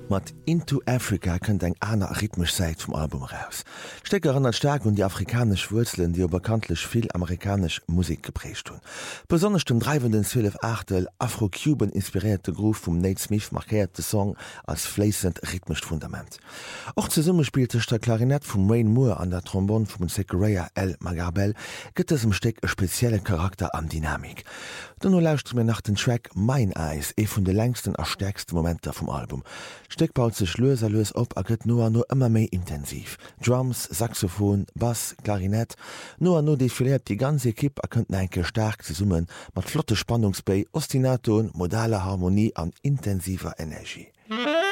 mat Into Africa kënnt eng aner rhythmisch Säit vum Album raus. Stecker an stark und die afrikasch Wurzeln, die bekanntlich viel amerikasch Musik geprecht hun. Besonders dem dreivenden 12 Achtel Afro-Cuban inspirierte Groove vum Nate Smith markiert de Song als fließend rhythmisch Fundament. Och ze Summe spielte der Klarinett vum Wayne Moore an der Trombon vum Sequoia El Magarbel gëtt es im Steck e spezielle Charakter an Dynamik. Dann lauscht mir nach den Track Mein Eyes, vun de längsten a stärkste Momente vom Album. Steck baut sech löserlös op a gëtt no immer méi intensiv. Drums, Saxophon, Bass, Klarinett, no defiliert die ganze Kipp erkënnt enke stark ze summen, mat flotte Spannungsbei, Ostinaton, modale Harmonie an intensiver Energie.